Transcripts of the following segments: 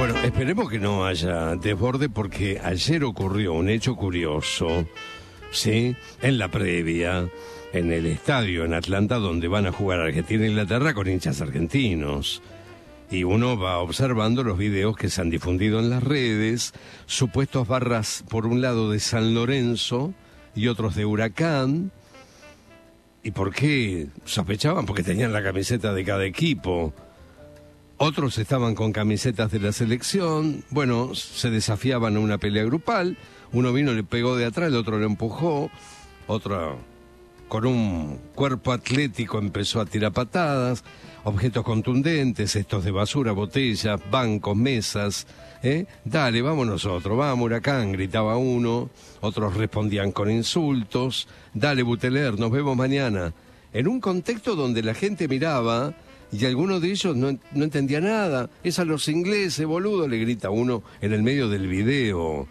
Bueno, esperemos que no haya desborde porque ayer ocurrió un hecho curioso, ¿sí? En la previa, en el estadio en Atlanta donde van a jugar Argentina e Inglaterra con hinchas argentinos. Y uno va observando los videos que se han difundido en las redes, supuestos barras por un lado de San Lorenzo y otros de Huracán. ¿Y por qué sospechaban? Porque tenían la camiseta de cada equipo. Otros estaban con camisetas de la selección. Bueno, se desafiaban a una pelea grupal. Uno vino, le pegó de atrás, el otro le empujó. Otro, con un cuerpo atlético, empezó a tirar patadas. Objetos contundentes, cestos de basura, botellas, bancos, mesas. Dale, vamos nosotros, vamos Huracán, gritaba uno. Otros respondían con insultos. Dale, Buteler, nos vemos mañana. En un contexto donde la gente miraba y alguno de ellos no entendía nada. Es a los ingleses, boludo, le grita uno en el medio del video.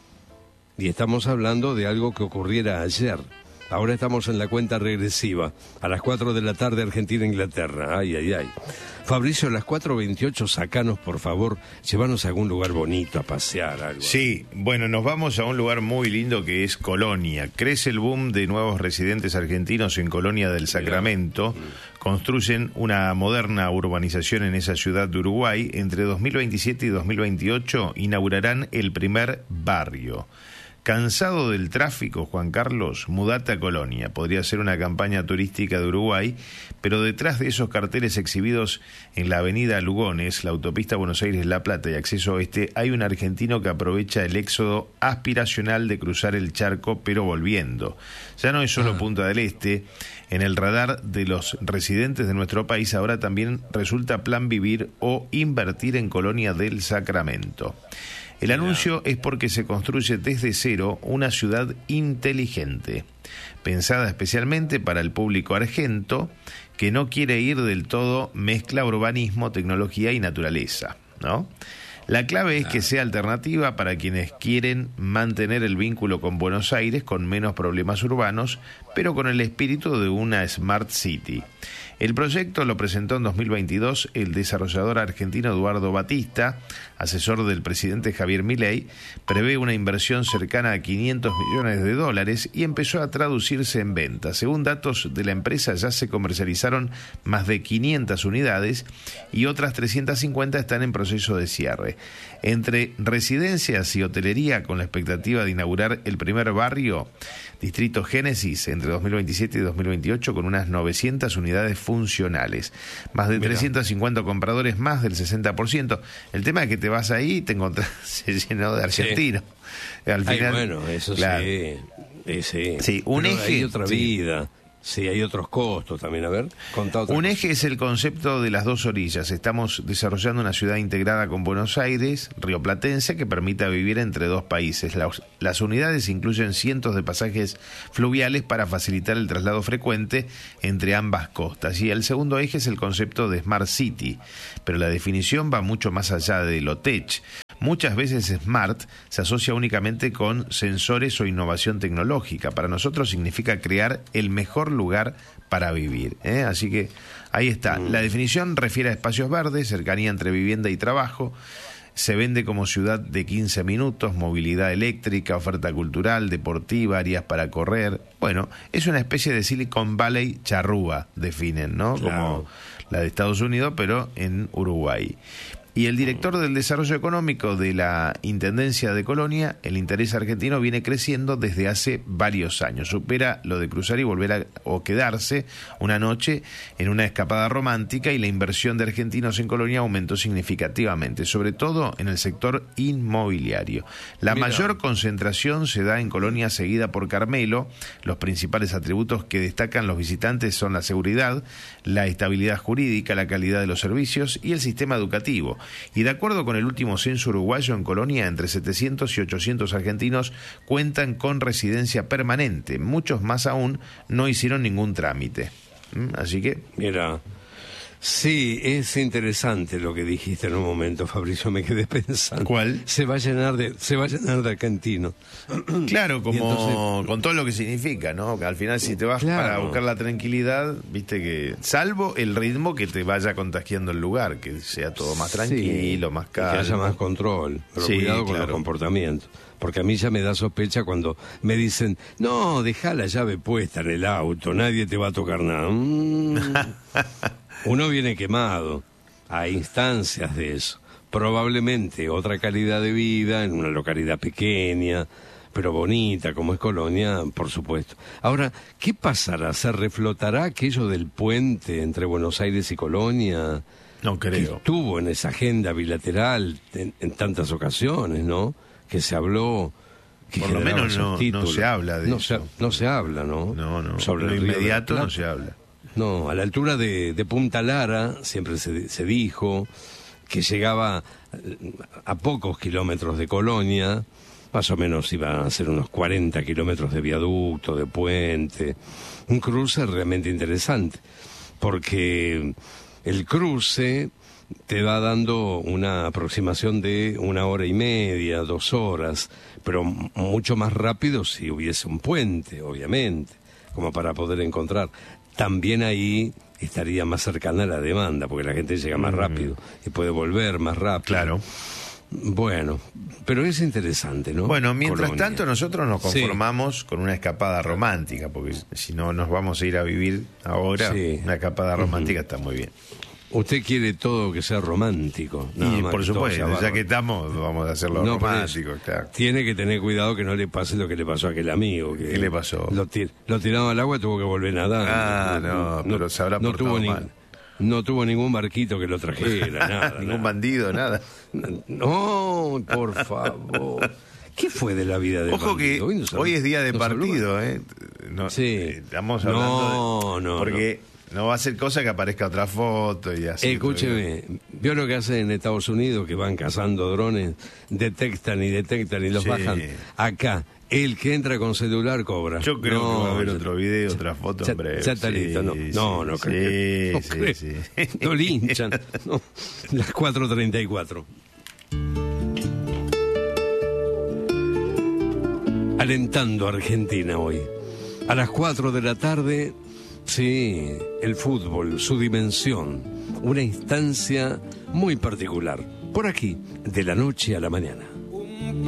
Y estamos hablando de algo que ocurriera ayer. Ahora estamos en la cuenta regresiva. A las 4 de la tarde, Argentina-Inglaterra. Ay, ay, ay. Fabricio, a las 4:28, sacanos, por favor, llévanos a algún lugar bonito a pasear, algo. Sí, bueno, nos vamos a un lugar muy lindo que es Colonia. Crece el boom de nuevos residentes argentinos en Colonia del Sacramento. Construyen una moderna urbanización en esa ciudad de Uruguay. Entre 2027 y 2028 inaugurarán el primer barrio. Cansado del tráfico, Juan Carlos, mudate a Colonia. Podría ser una campaña turística de Uruguay, pero detrás de esos carteles exhibidos en la avenida Lugones, la autopista Buenos Aires-La Plata y acceso oeste, hay un argentino que aprovecha el éxodo aspiracional de cruzar el charco, pero volviendo. Ya no es solo Punta del Este. En el radar de los residentes de nuestro país ahora también resulta plan vivir o invertir en Colonia del Sacramento. El anuncio es porque se construye desde cero una ciudad inteligente, pensada especialmente para el público argento que no quiere ir del todo mezcla urbanismo, tecnología y naturaleza, ¿no? La clave es que sea alternativa para quienes quieren mantener el vínculo con Buenos Aires con menos problemas urbanos, pero con el espíritu de una Smart City. El proyecto lo presentó en 2022 el desarrollador argentino Eduardo Batista, asesor del presidente Javier Milei. Prevé una inversión cercana a 500 millones de dólares y empezó a traducirse en ventas. Según datos de la empresa, ya se comercializaron más de 500 unidades y otras 350 están en proceso de cierre. Entre residencias y hotelería, con la expectativa de inaugurar el primer barrio, Distrito Génesis, entre 2027 y 2028, con unas 900 unidades funcionales. Más de 350 compradores, más del 60%. El tema es que te vas ahí y te encontrás se llenó de argentinos. Sí. Al final, bueno, eso claro. Sí. Sí, un pero eje. Hay otra vida. Sí, hay otros costos también. A ver, contá otra Un cosa. eje es el concepto de las dos orillas. Estamos desarrollando una ciudad integrada con Buenos Aires, rioplatense, que permita vivir entre dos países. Las unidades incluyen cientos de pasajes fluviales para facilitar el traslado frecuente entre ambas costas. Y el segundo eje es el concepto de Smart City, pero la definición va mucho más allá de lo tech. Muchas veces Smart se asocia únicamente con sensores o innovación tecnológica. Para nosotros significa crear el mejor lugar para vivir, ¿eh? Así que ahí está. La definición refiere a espacios verdes, cercanía entre vivienda y trabajo. Se vende como ciudad de 15 minutos, movilidad eléctrica, oferta cultural, deportiva, áreas para correr. Bueno, es una especie de Silicon Valley charrúa, definen, ¿no? Claro. Como la de Estados Unidos, pero en Uruguay. Y el director del desarrollo económico de la Intendencia de Colonia, el interés argentino viene creciendo desde hace varios años. Supera lo de cruzar y volver o quedarse una noche en una escapada romántica, y la inversión de argentinos en Colonia aumentó significativamente, sobre todo en el sector inmobiliario. La mayor concentración se da en Colonia, seguida por Carmelo. Los principales atributos que destacan los visitantes son la seguridad, la estabilidad jurídica, la calidad de los servicios y el sistema educativo. Y de acuerdo con el último censo uruguayo, en Colonia entre 700 y 800 argentinos cuentan con residencia permanente. Muchos más aún no hicieron ningún trámite. Así que... Mira, Sí, es interesante lo que dijiste en un momento, Fabricio, me quedé pensando. ¿Cuál? Se va a llenar de argentinos. Claro, como entonces, con todo lo que significa, ¿no? Que al final si te vas claro, para buscar la tranquilidad, viste que, salvo el ritmo que te vaya contagiando el lugar, que sea todo más tranquilo, sí, más y calmo. que haya más control, pero Sí, cuidado con claro. los comportamientos. Porque a mí ya me da sospecha cuando me dicen, no, deja la llave puesta en el auto, nadie te va a tocar nada. Uno viene quemado. Hay instancias de eso. Probablemente otra calidad de vida en una localidad pequeña, pero bonita como es Colonia, por supuesto. Ahora, ¿qué pasará? ¿Se reflotará aquello del puente entre Buenos Aires y Colonia? No Que creo. estuvo en esa agenda bilateral en tantas ocasiones, ¿no? Que se habló, que Por lo generaba menos esos no títulos. se habla de no eso. No se habla, ¿no? No. Sobre Lo el Río de la inmediato no Plata. se habla. No, a la altura de Punta Lara siempre se dijo que llegaba a pocos kilómetros de Colonia, más o menos iba a ser unos 40 kilómetros de viaducto, de puente, un cruce realmente interesante, porque el cruce te va dando una aproximación de 1 hora y media, 2 horas, pero mucho más rápido si hubiese un puente, obviamente, como para poder encontrar. También ahí estaría más cercana a la demanda, porque la gente llega más rápido y puede volver más rápido. Claro. Bueno, pero es interesante, ¿no? Bueno, mientras Colonia. tanto nosotros nos conformamos con una escapada romántica, porque si no nos vamos a ir a vivir ahora, Sí. una escapada romántica está muy bien. Usted quiere todo que sea romántico. nada Y más por que todo sea supuesto, ya bárbaro. que estamos, vamos a hacerlo No, por romántico, eso. claro. Tiene que tener cuidado que no le pase lo que le pasó a aquel amigo. Que ¿Qué le pasó? Lo tiraron al agua y tuvo que volver nadando. Ah, no, pero se habrá portado mal. No tuvo ningún barquito que lo trajera, nada. Ningún nada. bandido, nada. No, por favor. ¿Qué fue de la vida de Ojo que hoy es día de partido, ¿eh? No, Sí. Estamos hablando No, porque no va a ser cosa que aparezca otra foto y así. Escúcheme, ¿vio lo que hacen en Estados Unidos? Que van cazando drones, detectan y los Sí. bajan. Acá, el que entra con celular cobra. Yo creo que va a haber otro video, otra foto en breve. Ya está listo, no. No creo. No creo. Sí. No linchan. No. Las 4:34. Alentando a Argentina hoy. A las 4 de la tarde, sí, el fútbol, su dimensión, una instancia muy particular. Por aquí, de la noche a la mañana.